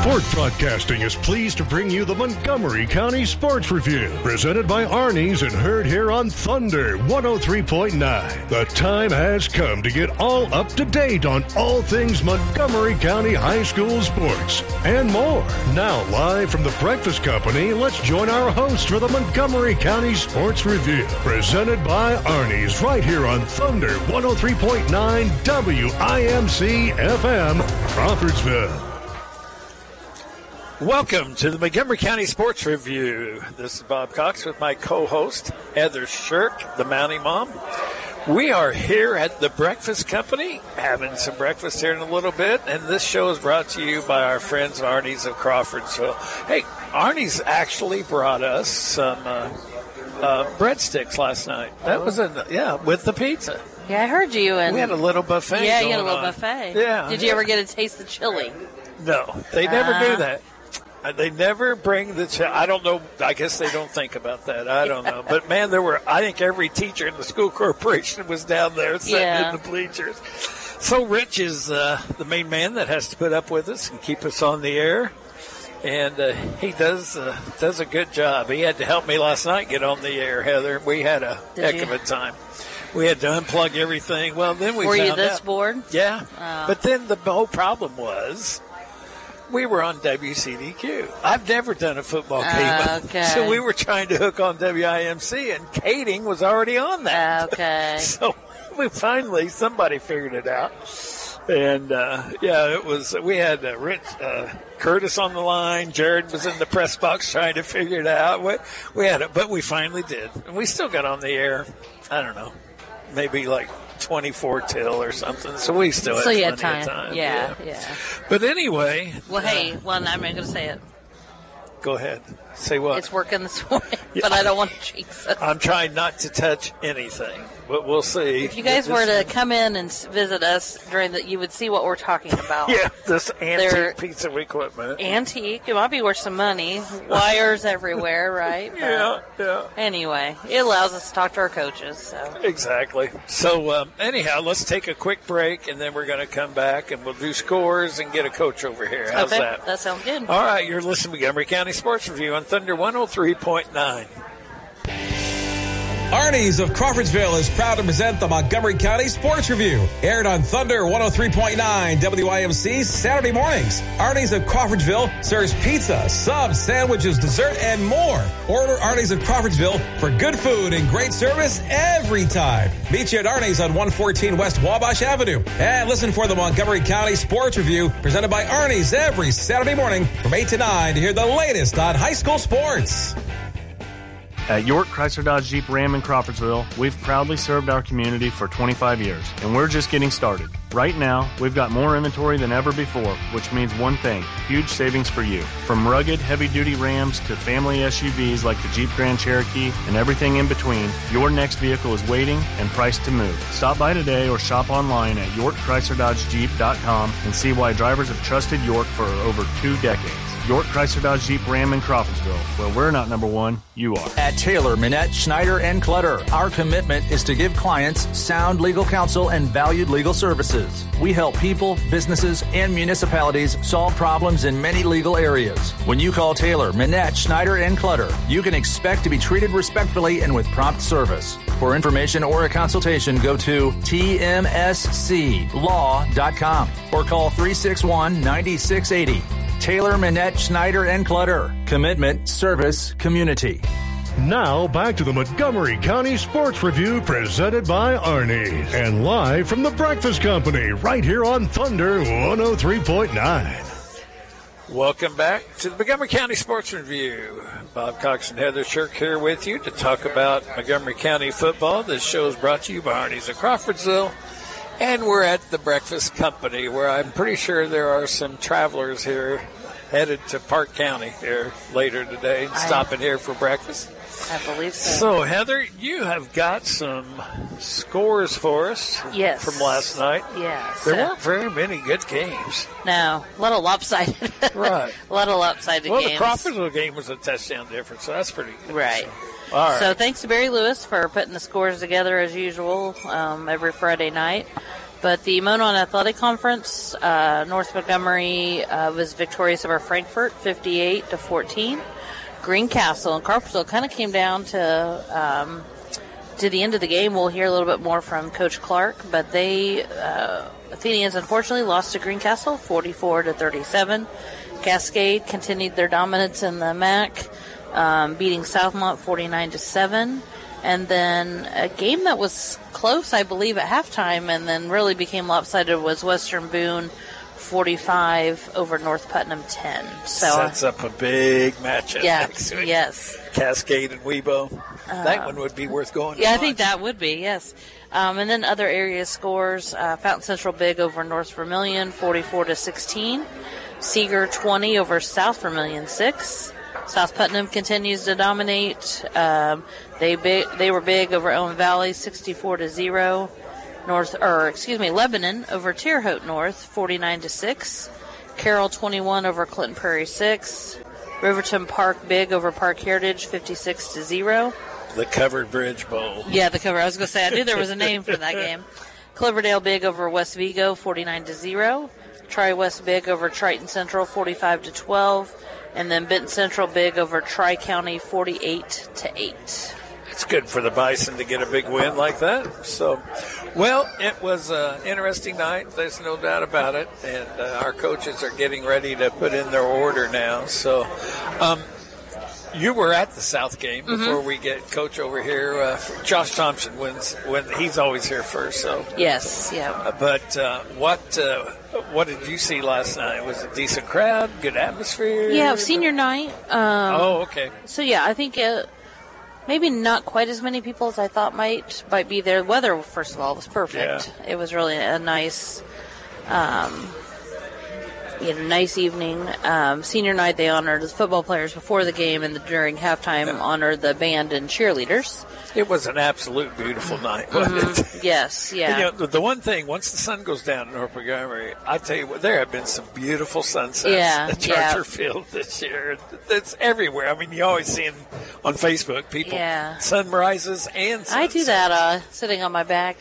Fort Broadcasting is pleased to bring you the Montgomery County Sports Review, presented by Arnie's and heard here on Thunder 103.9. The time has come to get all up to date on all things Montgomery County High School sports and more. Now, live from the Breakfast Company, let's join our host for the Montgomery County Sports Review, presented by Arnie's right here on Thunder 103.9 WIMC FM, Crawfordsville. Welcome to the Montgomery County Sports Review. This is Bob Cox with my co-host, Heather Shirk, the Mountie Mom. We are here at the Breakfast Company, having some breakfast here in a little bit, and this show is brought to you by our friends Arnie's of Crawfordsville. Hey, Arnie's actually brought us some breadsticks last night. That was with the pizza. Yeah, I heard you. And we had a little buffet. Yeah, you had a little buffet. Yeah. Did you ever get a taste of chili? No, they never do that. They never bring the chili. I don't know. I guess they don't think about that. I don't know. But, man, I think every teacher in the school corporation was down there sitting in the bleachers. So Rich is the main man that has to put up with us and keep us on the air. And he does a good job. He had to help me last night get on the air, Heather. We had a heck of a time. We had to unplug everything. Well, then we Were found you this out. bored? Yeah. But then the whole problem was we were on WCDQ. I've never done a football game. Okay. So we were trying to hook on WIMC, and Kading was already on that. Okay. So somebody figured it out. And, it was, we had Rich, Curtis on the line. Jared was in the press box trying to figure it out. We had it, but we finally did. And we still got on the air, I don't know, maybe like 24 till or something. So we still had plenty of time. Yeah. But anyway. Well, I'm not going to say it. Go ahead. Say what? It's working this morning, but I don't want to jinx it. I'm trying not to touch anything, but we'll see. If you guys were to come in and visit us you would see what we're talking about. Yeah, this antique piece of equipment. Antique. It might be worth some money. Wires everywhere, right? Yeah. Anyway, it allows us to talk to our coaches. So. Exactly. So, anyhow, let's take a quick break, and then we're going to come back, and we'll do scores and get a coach over here. How's that? That sounds good. All right, you're listening to Montgomery County Sports Review on Thunder 103.9. Arnie's of Crawfordsville is proud to present the Montgomery County Sports Review, aired on Thunder 103.9 WIMC Saturday mornings. Arnie's of Crawfordsville serves pizza, subs, sandwiches, dessert, and more. Order Arnie's of Crawfordsville for good food and great service every time. Meet you at Arnie's on 114 West Wabash Avenue. And listen for the Montgomery County Sports Review, presented by Arnie's every Saturday morning from 8 to 9 to hear the latest on high school sports. At York Chrysler Dodge Jeep Ram in Crawfordsville, we've proudly served our community for 25 years, and we're just getting started. Right now, we've got more inventory than ever before, which means one thing, huge savings for you. From rugged, heavy-duty Rams to family SUVs like the Jeep Grand Cherokee and everything in between, your next vehicle is waiting and priced to move. Stop by today or shop online at YorkChryslerDodgeJeep.com and see why drivers have trusted York for over 2 decades. York Chrysler Dodge Jeep Ram in Crawfordsville, where we're not number one, you are. At Taylor, Minette, Schneider, and Clutter, our commitment is to give clients sound legal counsel and valued legal services. We help people, businesses, and municipalities solve problems in many legal areas. When you call Taylor, Minette, Schneider, and Clutter, you can expect to be treated respectfully and with prompt service. For information or a consultation, go to tmsclaw.com or call 361-9680. Taylor, Minette, Schneider, and Clutter. Commitment, service, community. Now back to the Montgomery County Sports Review presented by Arnie's and live from the Breakfast Company right here on Thunder 103.9. Welcome back to the Montgomery County Sports Review. Bob Cox and Heather Shirk here with you to talk about Montgomery County football. This show is brought to you by Arnie's of Crawfordsville. And we're at the Breakfast Company, where I'm pretty sure there are some travelers here headed to Park County here later today, stopping here for breakfast. I believe so. So, Heather, you have got some scores for us from last night. Yes. There weren't very many good games. No, a lot of lopsided. Right. A lot of lopsided games. Well, the Crawfordsville game was a touchdown difference, so that's pretty good. Right. So. All right. So thanks to Barry Lewis for putting the scores together as usual every Friday night. But the Monon Athletic Conference, North Montgomery was victorious over Frankfort, 58-14. Greencastle and Crawfordsville kind of came down to the end of the game. We'll hear a little bit more from Coach Clark, but they Athenians unfortunately lost to Greencastle, 44-37. Cascade continued their dominance in the MAC, beating Southmont 49-7. And then a game that was close, I believe, at halftime, and then really became lopsided was Western Boone 45 over North Putnam 10. So sets up a big matchup next week. Yes. Cascade and Webo. That one would be worth going to Yeah, watch. I think that would be, yes. And then other area scores, Fountain Central big over North Vermilion 44-16. Seeger 20 over South Vermilion 6. South Putnam continues to dominate. They were big over Owen Valley 64-0. Lebanon over Terre Haute North 49-6. Carroll 21 over Clinton Prairie 6. Riverton Park big over Park Heritage 56-0. The Covered Bridge Bowl. Yeah, the cover. I was going to say, I knew there was a name for that game. Cloverdale big over West Vigo 49-0. Tri-West big over Triton Central 45-12. And then Benton Central big over Tri-County 48-8. It's good for the Bison to get a big win like that. So, well, it was an interesting night. There's no doubt about it. And our coaches are getting ready to put in their order now. So, you were at the South game before we get Coach over here. Josh Thompson wins when he's always here first. So yes, yeah. But what did you see last night? Was it a decent crowd, good atmosphere? Yeah, senior night. Okay. So yeah, I think maybe not quite as many people as I thought might be there. Weather, first of all, was perfect. Yeah. It was really a nice. Nice evening. Senior night, they honored the football players before the game, and during halftime, honored the band and cheerleaders. It was an absolute beautiful night, wasn't it? Yes, yeah. The one thing, once the sun goes down in North Montgomery, I tell you what, there have been some beautiful sunsets at Charter Field this year. It's everywhere. I mean, you always see them on Facebook, people, sunrises and sunsets. I do that sitting on my back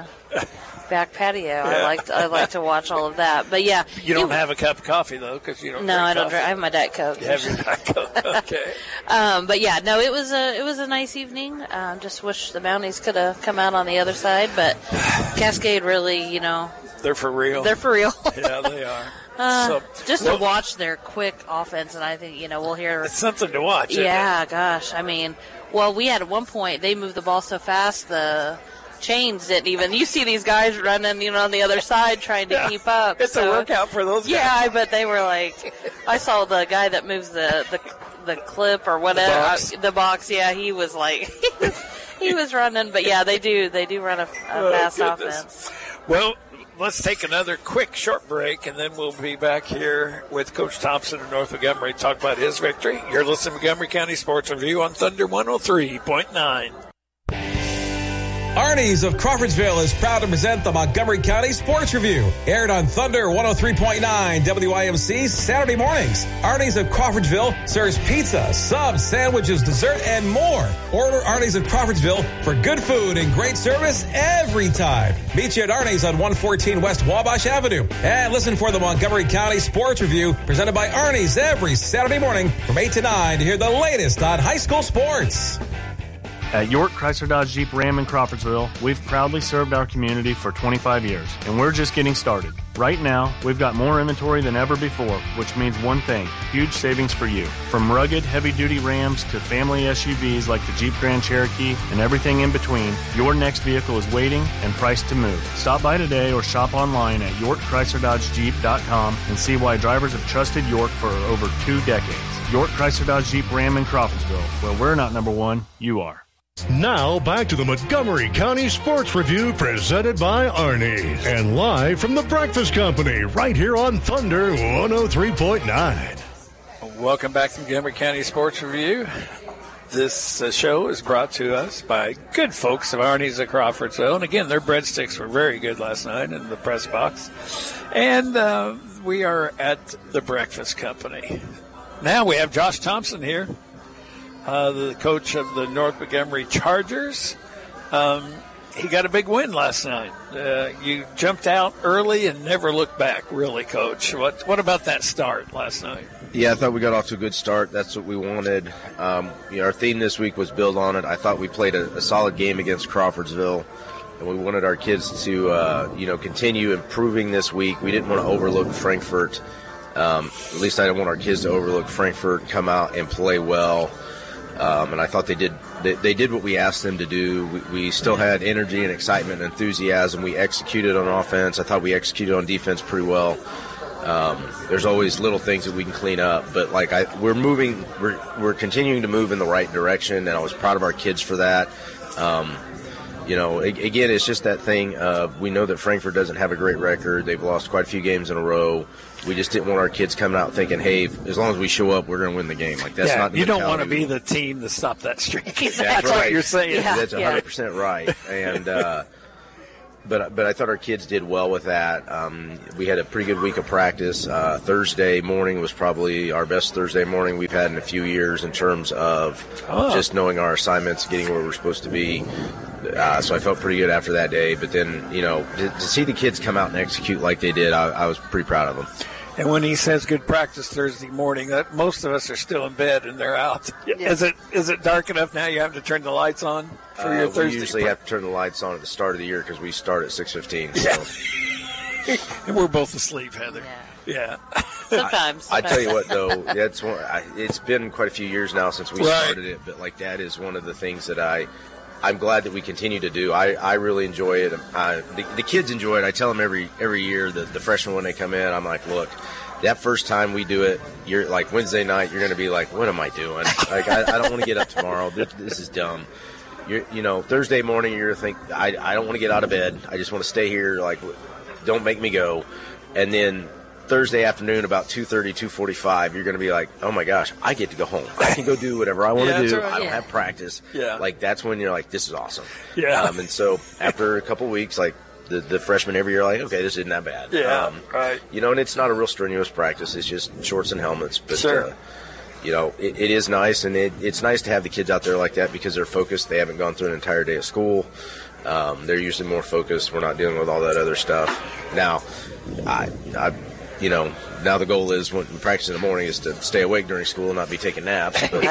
patio. Yeah. I like to watch all of that. But yeah, you don't have a cup of coffee though, because you don't. No, I don't drink. I have my Diet Coke. You have your Diet Coke. Okay. But yeah, no, it was a nice evening. Just wish the Mounties could have come out on the other side, but Cascade really, they're for real. They're for real. Yeah, they are. To watch their quick offense, and I think we'll hear. It's something to watch. Yeah, gosh, I mean, we had at one point they moved the ball so fast the chains didn't even. You see these guys running, on the other side trying to keep up. It's a workout for those guys. Yeah, I bet they were like. I saw the guy that moves the clip or whatever, the box. Yeah, he was like he was running, but yeah, they do run a fast offense. Well, let's take another quick short break, and then we'll be back here with Coach Thompson of North Montgomery to talk about his victory. You're listening to Montgomery County Sports Review on Thunder 103.9. Arnie's of Crawfordsville is proud to present the Montgomery County Sports Review. Aired on Thunder 103.9 WYMC Saturday mornings. Arnie's of Crawfordsville serves pizza, subs, sandwiches, dessert, and more. Order Arnie's of Crawfordsville for good food and great service every time. Meet you at Arnie's on 114 West Wabash Avenue. And listen for the Montgomery County Sports Review presented by Arnie's every Saturday morning from 8 to 9 to hear the latest on high school sports. At York Chrysler Dodge Jeep Ram in Crawfordsville, we've proudly served our community for 25 years, and we're just getting started. Right now, we've got more inventory than ever before, which means one thing, huge savings for you. From rugged, heavy-duty Rams to family SUVs like the Jeep Grand Cherokee and everything in between, your next vehicle is waiting and priced to move. Stop by today or shop online at YorkChryslerDodgeJeep.com and see why drivers have trusted York for over 2 decades. York Chrysler Dodge Jeep Ram in Crawfordsville, where we're not number one, you are. Now back to the Montgomery County Sports Review presented by Arnie's and live from the Breakfast Company right here on Thunder 103.9. Welcome back to Montgomery County Sports Review. This show is brought to us by good folks of Arnie's of Crawfordsville. And again, their breadsticks were very good last night in the press box. And we are at the Breakfast Company. Now we have Josh Thompson here. The coach of the North Montgomery Chargers. he got a big win last night. You jumped out early and never looked back, really, Coach. What about that start last night? Yeah, I thought we got off to a good start. That's what we wanted. Our theme this week was build on it. I thought we played a solid game against Crawfordsville, and we wanted our kids to, continue improving this week. We didn't want to overlook Frankfort. At least I didn't want our kids to overlook Frankfort, come out and play well. And I thought they did. They did what we asked them to do. We still had energy and excitement and enthusiasm. We executed on offense. I thought we executed on defense pretty well. There's always little things that we can clean up, but we're moving. We're continuing to move in the right direction, and I was proud of our kids for that. Again, it's just that thing of we know that Frankfort doesn't have a great record. They've lost quite a few games in a row. We just didn't want our kids coming out thinking, hey, as long as we show up, we're going to win the game. That's not the you don't mentality. want to be the team to stop that streak. Exactly. That's right. what you're saying. Yeah. That's 100% right. And but I thought our kids did well with that. We had a pretty good week of practice. Thursday morning was probably our best Thursday morning we've had in a few years in terms of just knowing our assignments, getting where we're supposed to be. So I felt pretty good after that day. But then, to see the kids come out and execute like they did, I was pretty proud of them. And when he says good practice Thursday morning, that most of us are still in bed and they're out. Yeah. Is it dark enough now you have to turn the lights on for your Thursday? We usually have to turn the lights on at the start of the year because we start at 6:15. So. And we're both asleep, Heather. Yeah. Sometimes. I tell you what, though, that's it's been quite a few years now since we started it, but that is one of the things that I'm glad that we continue to do. I really enjoy it. The kids enjoy it. I tell them every year, the freshmen when they come in, I'm like, look, that first time we do it, you're like Wednesday night, you're going to be like, what am I doing? I don't want to get up tomorrow. This is dumb. Thursday morning, you're going to think, I don't want to get out of bed. I just want to stay here. Don't make me go. And then Thursday afternoon, about 2:30, 2:45, you're going to be like, oh my gosh, I get to go home. I can go do whatever I want to do. Right. I don't have practice. Yeah. That's when you're like, this is awesome. Yeah. And so after a couple weeks, the freshmen every year are like, okay, this isn't that bad. Yeah. Right. And it's not a real strenuous practice. It's just shorts and helmets. But, sure. It is nice, and it's nice to have the kids out there like that because they're focused. They haven't gone through an entire day of school. They're usually more focused. We're not dealing with all that other stuff. Now, now the goal is when we practice in the morning is to stay awake during school and not be taking naps. But,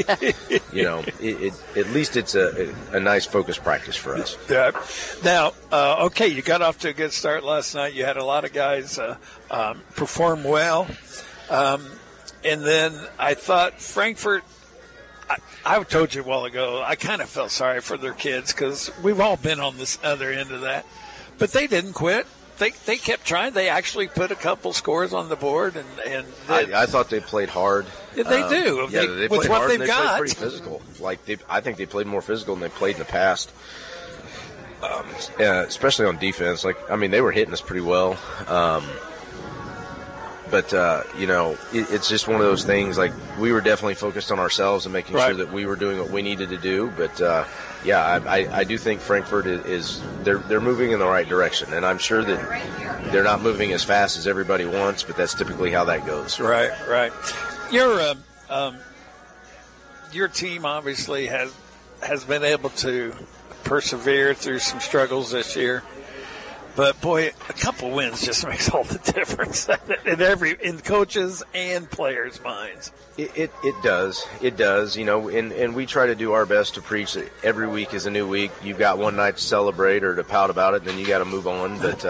at least it's a nice focused practice for us. Yeah. Now, okay, you got off to a good start last night. You had a lot of guys perform well. And then I thought Frankfort, I told you a while ago, I kind of felt sorry for their kids because we've all been on this other end of that. But they didn't quit. They kept trying. They actually put a couple scores on the board. And I thought they played hard. Yeah, they do. They with played what hard, they've and they got. played pretty physical. I think they played more physical than they played in the past. Especially on defense. They were hitting us pretty well. But it's just one of those things. We were definitely focused on ourselves and making sure that we were doing what we needed to do. But I do think Frankfort is they're moving in the right direction, and I'm sure that they're not moving as fast as everybody wants. But that's typically how that goes. Right. Your team obviously has been able to persevere through some struggles this year. But boy, a couple wins just makes all the difference in coaches and players' minds. It does. It does. And we try to do our best to preach that every week is a new week. You've got one night to celebrate or to pout about it, then you got to move on. But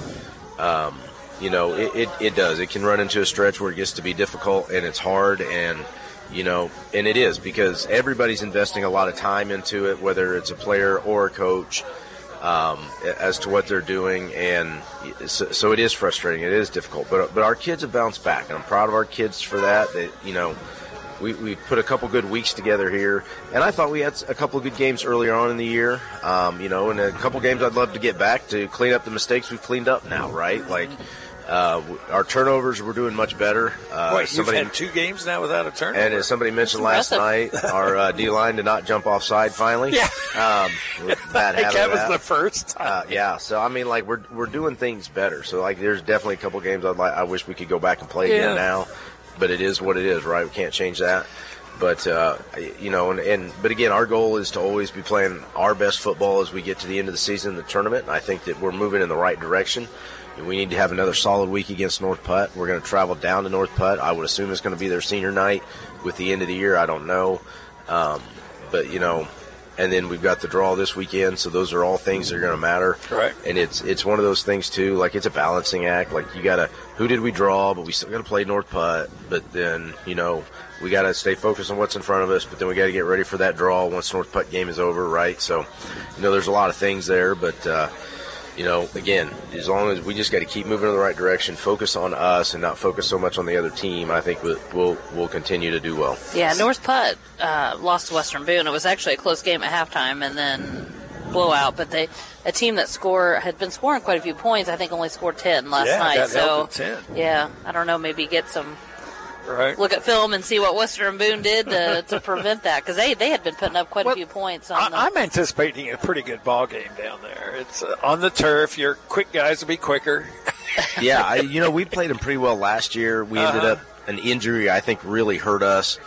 it does. It can run into a stretch where it gets to be difficult and it's hard, and and it is because everybody's investing a lot of time into it, whether it's a player or a coach. As to what they're doing, and so it is frustrating. It is difficult, but our kids have bounced back, and I'm proud of our kids for that. We put a couple good weeks together here, and I thought we had a couple of good games earlier on in the year. And a couple games I'd love to get back to clean up the mistakes we've cleaned up now, right? Our turnovers were doing much better. You've had 2 games now without a turnover. And as somebody mentioned last night, our D-line did not jump offside finally. Yeah. That was the first time. So, we're doing things better. So, there's definitely a couple games I wish we could go back and play again now. But it is what it is, right? We can't change that. But but again, our goal is to always be playing our best football as we get to the end of the season, the tournament. And I think that we're moving in the right direction. We need to have another solid week against North Putt. We're going to travel down to North Putt. I would assume it's going to be their senior night with the end of the year. I don't know. And then we've got the draw this weekend, so those are all things that are going to matter. Right. And it's one of those things, too, like it's a balancing act. Like you got to, who did we draw, but we still got to play North Putt. But then, we got to stay focused on what's in front of us, but then we got to get ready for that draw once North Putt game is over, right? So, there's a lot of things there, but again, as long as we just got to keep moving in the right direction, focus on us and not focus so much on the other team, I think we'll continue to do well. Yeah, North Putt lost to Western Boone. It was actually a close game at halftime and then blowout, but a team that had been scoring quite a few points, I think only scored 10 last night. Got so held at 10. Yeah, I don't know, maybe get some look at film and see what Western Boone did to prevent that, because they had been putting up quite a few points. I'm anticipating a pretty good ball game down there. It's on the turf. Your quick guys will be quicker. Yeah, we played them pretty well last year. We ended up an injury I think really hurt us.